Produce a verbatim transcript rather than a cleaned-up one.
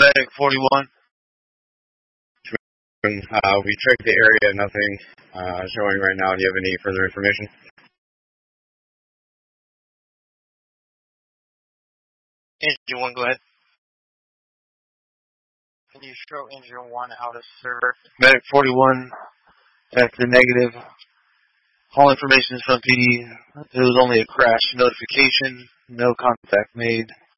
Medic forty-one. Uh, we checked the area, nothing uh, showing right now. Do you have any further information? Engine one, go ahead. Can you show engine one out of server? Medic forty-one, that's the negative. All information is from P D. It was only a crash notification. No contact made.